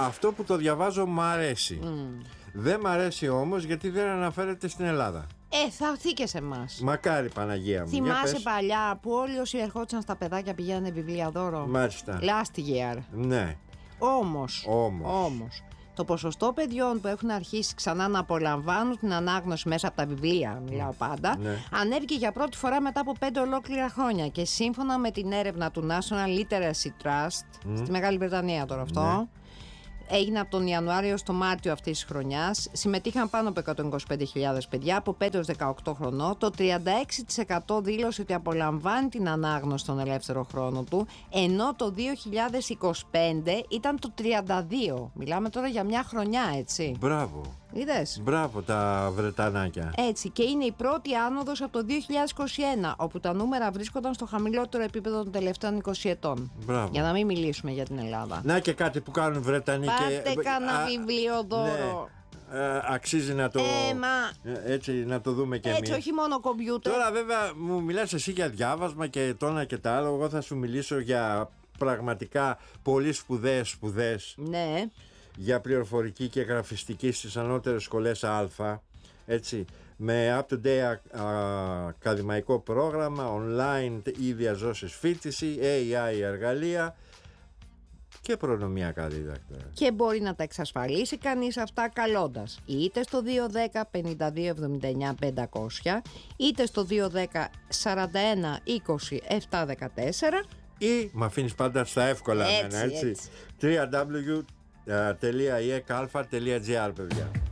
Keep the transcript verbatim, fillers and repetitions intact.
αυτό που το διαβάζω μ' αρέσει. Mm. Δεν μ' αρέσει όμως γιατί δεν αναφέρεται στην Ελλάδα. Ε, θα έρθει και σε εμάς. Μακάρι, Παναγία μου. Θυμάσαι παλιά που όλοι όσοι ερχόντουσαν στα παιδάκια πηγαίνανε βιβλία δώρο? Μάλιστα. Last year. Ναι. Όμως, όμως. όμως το ποσοστό παιδιών που έχουν αρχίσει ξανά να απολαμβάνουν την ανάγνωση μέσα από τα βιβλία, μιλάω πάντα, ναι. ανέβηκε για πρώτη φορά μετά από πέντε ολόκληρα χρόνια. Και σύμφωνα με την έρευνα του National Literacy Trust, mm. στη Μεγάλη Βρετανία τώρα αυτό, ναι. έγινε από τον Ιανουάριο στο Μάρτιο αυτής της χρονιάς. Συμμετείχαν πάνω από εκατόν είκοσι πέντε χιλιάδες παιδιά από πέντε έως δεκαοκτώ χρονών. Το τριάντα έξι τοις εκατό δήλωσε ότι απολαμβάνει την ανάγνωση στον ελεύθερο χρόνο του, ενώ το δύο χιλιάδες είκοσι πέντε ήταν το τριάντα δύο τοις εκατό. Μιλάμε τώρα για μια χρονιά, έτσι. Μπράβο. Είδες? Μπράβο τα Βρετανάκια. Έτσι, και είναι η πρώτη άνοδος από το δύο χιλιάδες είκοσι ένα, όπου τα νούμερα βρίσκονταν στο χαμηλότερο επίπεδο των τελευταίων είκοσι ετών. Μπράβο. Για να μην μιλήσουμε για την Ελλάδα. Να και κάτι που κάνουν Βρετανοί. Πάρτε και... κανένα βιβλίο δώρο. Ναι. Ε, αξίζει να το, ε, μα... έτσι, να το δούμε και εμείς. Έτσι, όχι μόνο κομπιούτερ. Τώρα βέβαια μου μιλάς εσύ για διάβασμα και το ένα και τα άλλο. Εγώ θα σου μιλήσω για πραγματικά πολύ σπουδαίες σπουδές. Ναι. Για πληροφορική και γραφιστική στις ανώτερες σχολές Α, έτσι, με up-to-date ακαδημαϊκό πρόγραμμα, online ή διαζώσεις φοιτηση, έι άι εργαλεία και προνομιακά δίδακτρα. Και μπορεί να τα εξασφαλίσει κανείς αυτά καλώντας είτε στο δύο δέκα πενήντα δύο εβδομήντα εννιά πεντακόσια, είτε στο δύο δέκα σαράντα ένα είκοσι επτακόσια δεκατέσσερα, ή μ' αφήνεις πάντα στα εύκολα, έτσι, εμένα, έτσι, έτσι. double-u double-u double-u τελεία ι εκ αλφα τελεία τζι άρ, παιδιά.